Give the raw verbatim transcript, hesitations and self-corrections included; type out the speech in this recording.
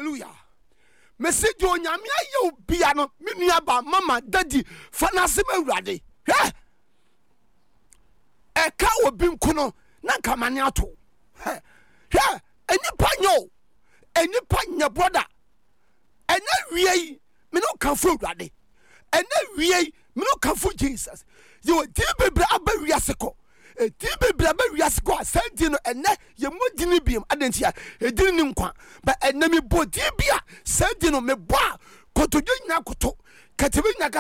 Hallelujah. Message on Yamia, you piano, Miniaba, Mama, Daddy, Fanasima Radi. Eh? A cow bim kuno, Nankamaniato. Eh? Eh? Any panyo, any panya brother, and then we me no come for Radi, and then we me no come for Jesus. You a dear baby, Abba Riasco. A dear baby, Abba Riasco, sent you and then you would didn't be I didn't hear, it didn't quite, but enemy bodibia, sent you me bois, Cotoyna Coto, Catarina